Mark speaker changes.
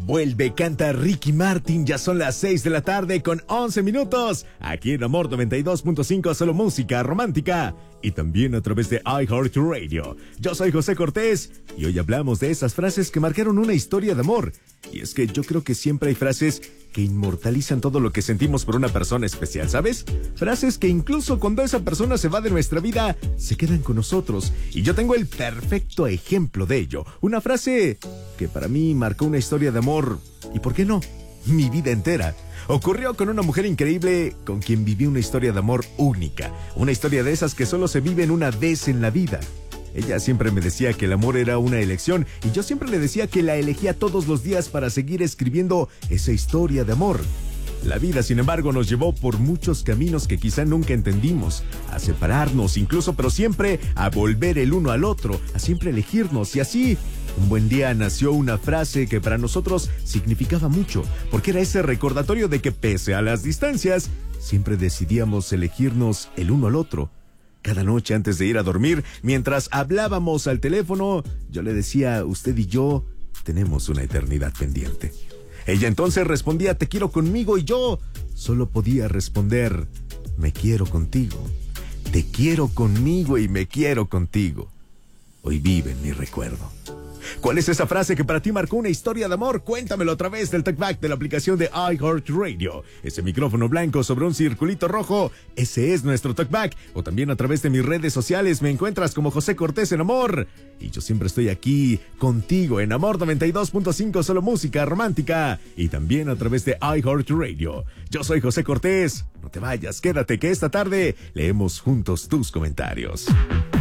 Speaker 1: Vuelve, canta Ricky Martin. Ya son las 6 de la tarde con 11 minutos. Aquí en Amor 92.5, solo música romántica. Y también a través de iHeartRadio. Yo soy José Cortés y hoy hablamos de esas frases que marcaron una historia de amor. Y es que yo creo que siempre hay frases que inmortalizan todo lo que sentimos por una persona especial, ¿sabes? Frases que incluso cuando esa persona se va de nuestra vida, se quedan con nosotros. Y yo tengo el perfecto ejemplo de ello. Una frase que para mí marcó una historia de amor. ¿Y por qué no? Mi vida entera. Ocurrió con una mujer increíble con quien viví una historia de amor única. Una historia de esas que solo se viven una vez en la vida. Ella siempre me decía que el amor era una elección y yo siempre le decía que la elegía todos los días para seguir escribiendo esa historia de amor. La vida, sin embargo, nos llevó por muchos caminos que quizá nunca entendimos, a separarnos incluso, pero siempre a volver el uno al otro, a siempre elegirnos y así. Un buen día nació una frase que para nosotros significaba mucho, porque era ese recordatorio de que pese a las distancias, siempre decidíamos elegirnos el uno al otro. Cada noche antes de ir a dormir, mientras hablábamos al teléfono, yo le decía, usted y yo tenemos una eternidad pendiente. Ella entonces respondía, te quiero conmigo, y yo solo podía responder, me quiero contigo. Te quiero conmigo y me quiero contigo. Hoy vive en mi recuerdo. ¿Cuál es esa frase que para ti marcó una historia de amor? Cuéntamelo a través del TalkBack de la aplicación de iHeartRadio. Ese micrófono blanco sobre un circulito rojo, ese es nuestro TalkBack. O también a través de mis redes sociales me encuentras como José Cortés en Amor. Y yo siempre estoy aquí contigo en Amor 92.5, solo música romántica. Y también a través de iHeartRadio. Yo soy José Cortés. No te vayas, quédate que esta tarde leemos juntos tus comentarios.